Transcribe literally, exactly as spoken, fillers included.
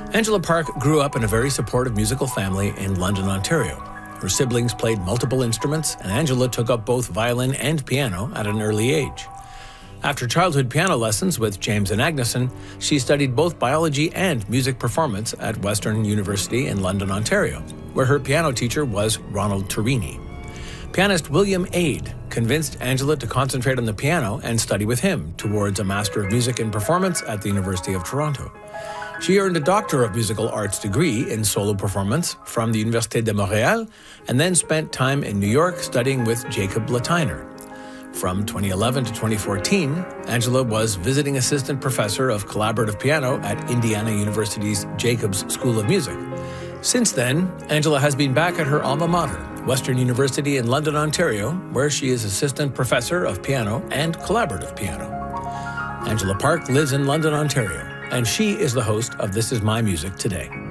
Angela Park grew up in a very supportive musical family in London, Ontario. Her siblings played multiple instruments, and Angela took up both violin and piano at an early age. After childhood piano lessons with James and Agneson, she studied both biology and music performance at Western University in London, Ontario, where her piano teacher was Ronald Turini. Pianist William Aid convinced Angela to concentrate on the piano and study with him towards a Master of Music in Performance at the University of Toronto. She earned a Doctor of Musical Arts degree in solo performance from the Université de Montréal and then spent time in New York studying with Jacob Lateiner. From twenty eleven to twenty fourteen, Angela was visiting assistant professor of collaborative piano at Indiana University's Jacobs School of Music. Since then, Angela has been back at her alma mater, Western University in London, Ontario, where she is assistant professor of piano and collaborative piano. Angela Park lives in London, Ontario, and she is the host of This Is My Music Today.